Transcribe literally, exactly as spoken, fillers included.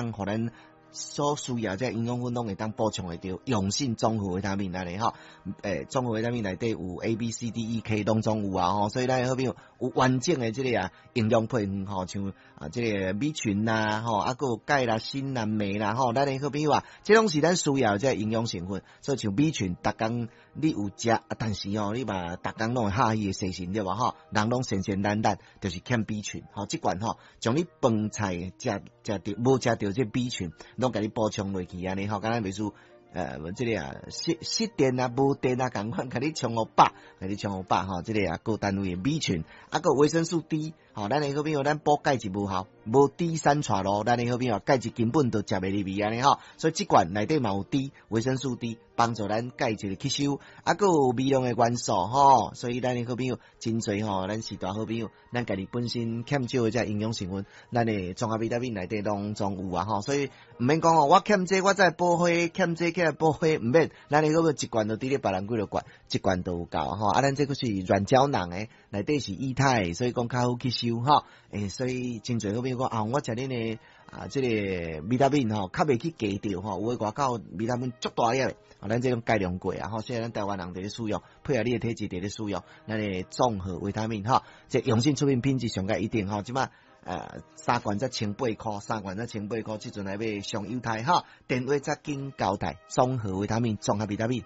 当互咱所需要这营养分拢会当补充会到，用性综合维他命安尼吼，诶，综合维他命内底有 A B C D E K 拢总有啊吼，所以咱好比有完整的这个啊营养配方吼，像啊这个米群啦吼，啊个钙啦、锌啦、镁啦吼，咱的好比有啊，这拢是咱需要的这营养成分，所以像米群，逐工你有食，啊，但是吼，你嘛逐工拢会下伊的细菌对吧吼，人拢神神蛋蛋，就是欠 B 群，吼，即款吼，将你饭菜食食着无食着这 B 群。拢甲你补充落去安尼吼，敢若袂输呃，即、这个啊，失失电啊、无电啊，共款甲你充互饱，甲你充互饱吼，即、这个啊，各单位的 B 群，啊，个维生素 D， 吼，咱的好比如咱补钙质无效，无 D 三带咯，咱的好比如钙质根本都食袂入去安尼吼，所以即罐内底嘛有 D， 维生素 D， 帮助咱钙质的吸收，啊，个有微量的元素吼，所以咱的好比如真侪吼，咱是大好比如咱家己本身欠少的这营养成分，咱的综合维他命内底拢总有啊吼，所以毋免讲哦，我欠这我再补货，欠这起来补货，毋免，咱的个一罐都滴咧别人几落罐，一罐都有够吼，啊，咱这个是软胶囊诶，内底是液态，所以讲较好吸收吼，诶，所以真侪好比如讲啊，我食恁的啊，这个维他命吼，较袂去加掉吼，有诶外口维他命足大粒诶，啊，咱这种改良过啊，吼，虽然咱台湾人伫咧使用，配合你的体质伫咧使用，咱的综合维他命吼，这用心出品品质上个一定吼，即马。呃，三罐才千八块，三罐才千八块，即阵来买上优待哈。电话再紧交代，综合维他命，综合维他命。